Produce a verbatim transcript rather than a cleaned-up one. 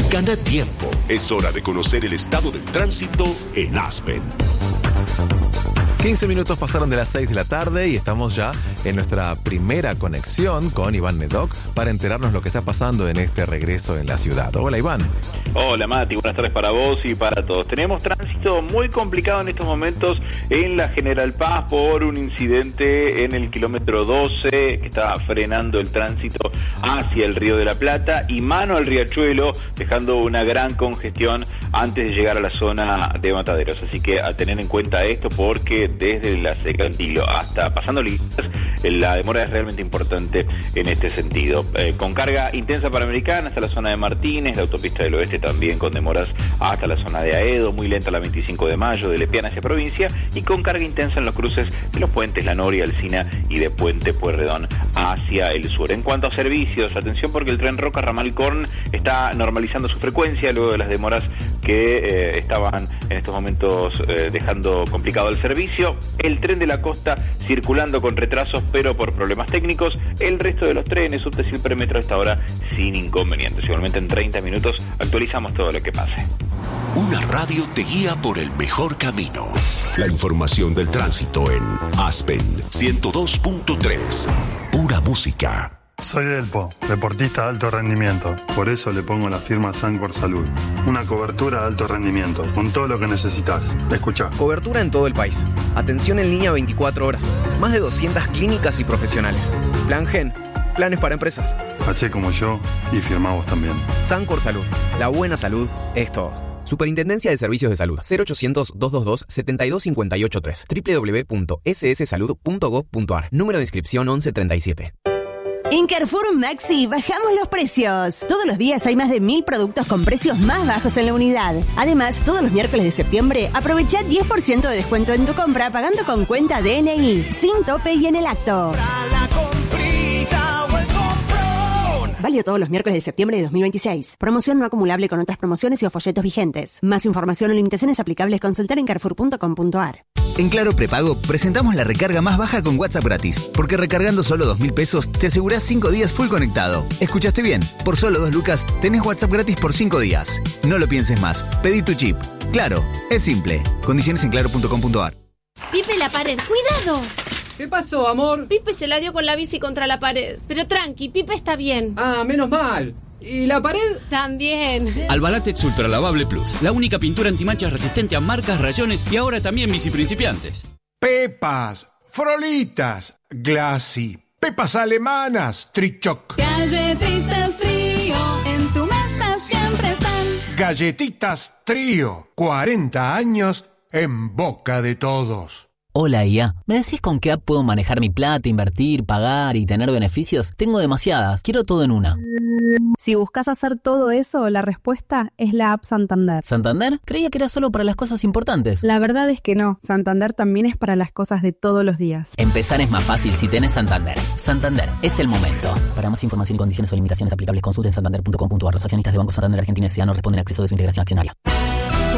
Gana tiempo. Es hora de conocer el estado del tránsito en Aspen. quince minutos pasaron de las seis de la tarde y estamos ya en nuestra primera conexión con Iván Medoc para enterarnos lo que está pasando en este regreso en la ciudad. Hola, Iván. Hola, Mati. Buenas tardes para vos y para todos. Tenemos tránsito muy complicado en estos momentos en la General Paz por un incidente en el kilómetro doce que está frenando el tránsito hacia el Río de la Plata y mano al riachuelo, dejando una gran congestión antes de llegar a la zona de Mataderos. Así que a tener en cuenta esto porque desde la Secantilo hasta pasando Liniers, la demora es realmente importante en este sentido. Eh, con carga intensa Panamericana hasta la zona de Martínez, la autopista del oeste también con demoras hasta la zona de Aedo, muy lenta la veinticinco de mayo, de Lepiana hacia provincia, y con carga intensa en los cruces de los puentes La Noria, Alsina y de Puente Pueyrredón hacia el sur. En cuanto a servicios, atención porque el tren Roca Ramal Corn está normalizando su frecuencia luego de las demoras que eh, estaban en estos momentos eh, dejando complicado el servicio. El tren de la costa circulando con retrasos pero por problemas técnicos. El resto de los trenes, subte, Premetro a esta hora sin inconvenientes. Igualmente en treinta minutos actualizamos todo lo que pase. Una radio te guía por el mejor camino. La información del tránsito en Aspen ciento dos punto tres. Pura música. Soy Delpo, deportista de alto rendimiento. Por eso le pongo la firma Sancor Salud. Una cobertura de alto rendimiento, con todo lo que necesitas. Escucha. Cobertura en todo el país. Atención en línea veinticuatro horas. Más de doscientas clínicas y profesionales. Plan Gen. Planes para empresas. Así como yo, y firma vos también. Sancor Salud. La buena salud es todo. Superintendencia de Servicios de Salud. cero ochocientos, doscientos veintidós, setenta y dos cincuenta y ocho tres. doble u doble u doble u punto ese ese salud punto gob punto a r. Número de inscripción once treinta y siete. En Carrefour Maxi bajamos los precios. Todos los días hay más de mil productos con precios más bajos en la unidad. Además, todos los miércoles de septiembre aprovecha diez por ciento de descuento en tu compra pagando con cuenta D N I, sin tope y en el acto. Válido todos los miércoles de septiembre de dos mil veintiséis. Promoción no acumulable con otras promociones y o folletos vigentes. Más información o limitaciones aplicables consultar en carrefour punto com punto a r. En Claro Prepago presentamos la recarga más baja con WhatsApp gratis, porque recargando solo dos mil pesos te asegurás cinco días full conectado. ¿Escuchaste bien? Por solo dos lucas tenés WhatsApp gratis por cinco días. No lo pienses más. Pedí tu chip. Claro, es simple. Condiciones en claro punto com punto a r. Pipe, la pared. ¡Cuidado! ¿Qué pasó, amor? Pipe se la dio con la bici contra la pared. Pero tranqui, Pipe está bien. Ah, menos mal. ¿Y la pared? También. Albalatex Ultra Lavable Plus, la única pintura antimanchas resistente a marcas, rayones y ahora también bici principiantes. Pepas, Frolitas, Glassy, Pepas alemanas, Trichoc. Galletitas Trío, en tu mesa siempre están. Galletitas Trío, cuarenta años en boca de todos. Hola I A, ¿me decís con qué app puedo manejar mi plata, invertir, pagar y tener beneficios? Tengo demasiadas, quiero todo en una. Si buscas hacer todo eso, la respuesta es la app Santander. ¿Santander? Creía que era solo para las cosas importantes. La verdad es que no, Santander también es para las cosas de todos los días. Empezar es más fácil si tenés Santander. Santander, es el momento. Para más información y condiciones o limitaciones aplicables, consulten santander punto com punto a r. Los accionistas de Banco Santander Argentina S A no responden a acceso de su integración accionaria.